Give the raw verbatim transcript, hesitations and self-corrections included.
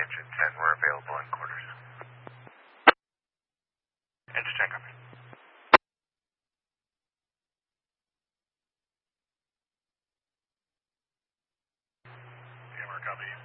Engine ten, we're available in quarters. Engine ten, copy. Hammer, copy.